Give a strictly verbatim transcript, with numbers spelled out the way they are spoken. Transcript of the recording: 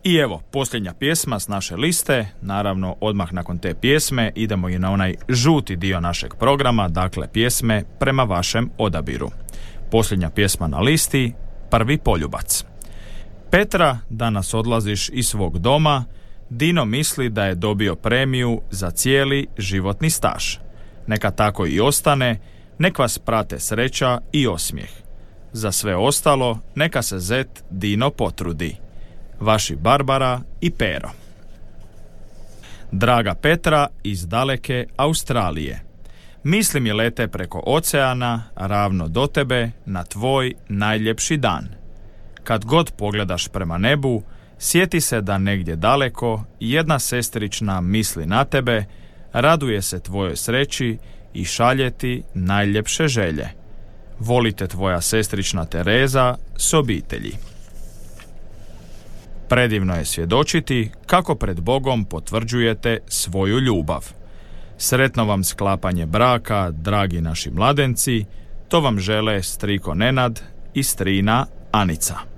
I evo, posljednja pjesma s naše liste, naravno odmah nakon te pjesme idemo i na onaj žuti dio našeg programa, dakle pjesme prema vašem odabiru. Posljednja pjesma na listi, Prvi poljubac. Petra, danas odlaziš iz svog doma, Dino misli da je dobio premiju za cijeli životni staž. Neka tako i ostane, nek vas prate sreća i osmijeh. Za sve ostalo, neka se zet Dino potrudi. Vaši Barbara i Pero. Draga Petra iz daleke Australije, misli mi lete preko oceana, ravno do tebe, na tvoj najljepši dan. Kad god pogledaš prema nebu, sjeti se da negdje daleko jedna sestrična misli na tebe, raduje se tvojoj sreći i šalje ti najljepše želje. Volite tvoja sestrična Tereza s obitelji. Predivno je svjedočiti kako pred Bogom potvrđujete svoju ljubav. Sretno vam sklapanje braka, dragi naši mladenci, to vam žele striko Nenad i strina Anica.